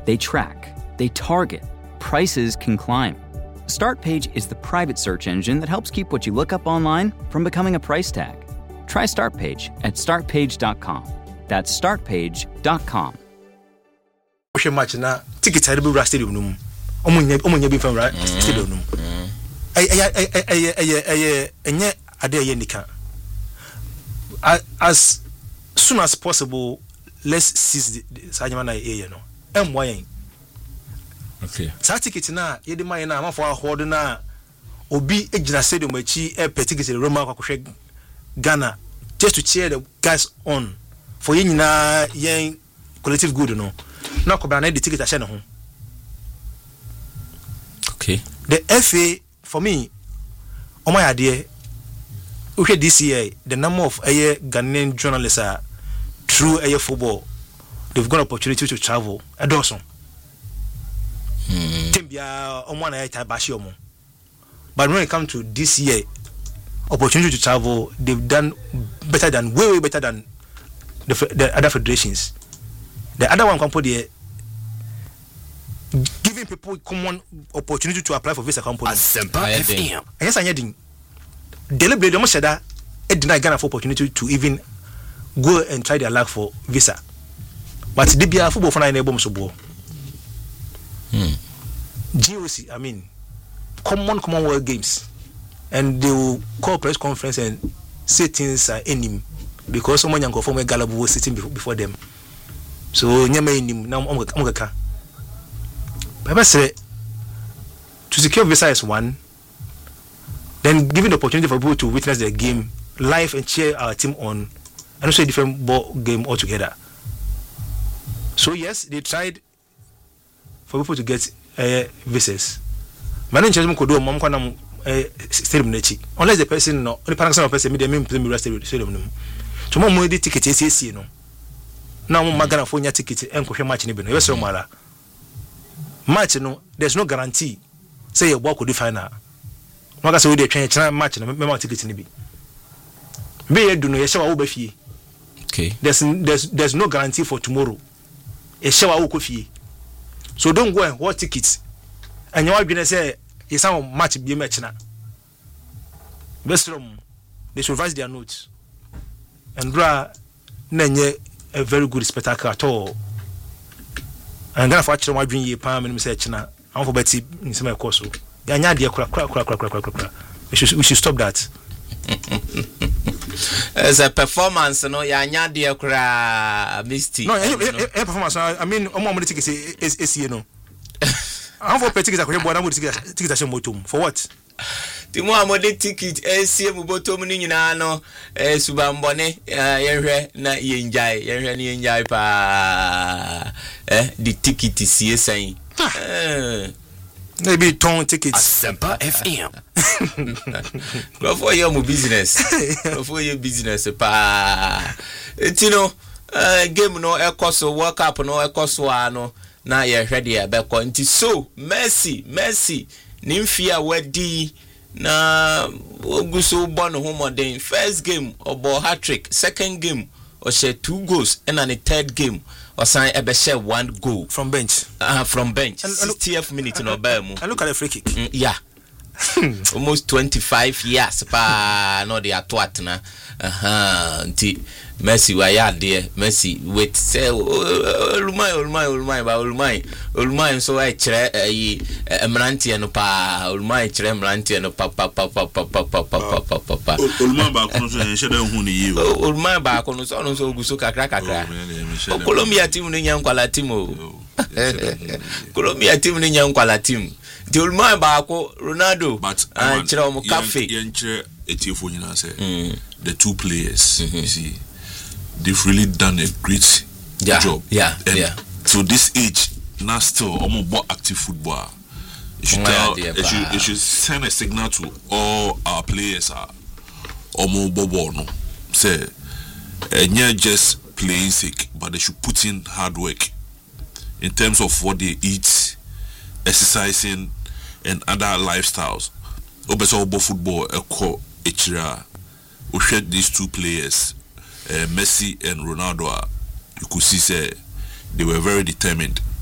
They track, they target, prices can climb. Startpage is the private search engine that helps keep what you look up online from becoming a price tag. Try Startpage at startpage.com. That's startpage.com. Match na ticket I be stadium no. Omunya bi from stadium no. Enye ade ye nika. As soon as possible, let's seize the Sajama na area no. Emwayen. Okay. Sa ticket na ye de man na amafo ahodo na obi ejina stadium achi e ticket the Roma kwakohwe Ghana just to cheer the guys on for yina yen collective good no. Na ko brand the ticket a share no. Okay. The FA for me on my idea okay this year the number of Ghanaian journalists are through football they've got opportunity to travel a dozen. But when it comes to this year opportunity to travel they've done better than way better than the other federations. The other one company giving people common opportunity to apply for visa company. Yes, I didn't. Deliberately, almost said that it denied Ghana for opportunity to even go and try their luck for visa. But the BR football for nine bombs GOC, I mean, Commonwealth Games, and they will call press conference and say things are in him because someone young from Galabu was sitting before them. So nyame in him now omgaka. Baba say to secure visa is one. Then giving the opportunity for people to witness the game live and cheer our team on, and also a different ball game altogether. So yes, they tried for people to get visas. Manu nchezemu kodo mom kwa na stadium nechi. Unless the person no, only person person me dey me stadium no. So mom mo di ticket esi no. Na mo magana fo nya ticket enkohwe match ni be no. Yes so mara. Match no, there's no guarantee say you walk to the final. Maka say we dey twen match no me ticket ni bi. Be you do no ye shawa wo ba fie. Okay. There's no guarantee for tomorrow. Ye shawa wo ko fie. So don't go and watch tickets. And you are going to say you some match be match na. Best from they should revise their notes. And draw nenye a very good spectacle at all. And then for actually my dream ye palm and say china. I'm for Betty in some course. Ya nya dia kra. We should stop that. As a performance, no, ya nya dia kra misty. No, performance. I mean, omo tickets is you know. I'm for tickets I could tickets for what? Timo amode ticket mu bottom ni nyina no subambone yenhwe na yenjai pa the ticket sie san maybe ton tickets Asempa FM go for your business pa etino game no ekoso World Cup no ekoso ano na yenhwe de be ko nti so Messi nimfia wadi na oguso born homodin first game obo hat-trick second game o share 2 goals and on the third game o sign ebe share 1 goal from bench 60th minute no ba mu and look at the free kick yeah almost 25 years pa no dey atwat na nti Messi wa ya de Messi wait say Olumai so I chere emrantie no pa Olumai chere emrantie no pa Olumai ba kono so en shede hu ni yi Olumai ba kono so no so guso kakra Colombia team no nya nkwala team o Colombia team no nya nkwala team the Olumai ba ko Ronaldo chere o mo cafe yen chere etiefo nyina say the two players you see they've really done a great job. Yeah. So this age, now still almost more active football. It should send a signal to all our players are almost bobo no. Say, not just playing sake, but they should put in hard work in terms of what they eat, exercising, and other lifestyles. Obeso football, we share these two players. Messi and Ronaldo, you could see say they were very determined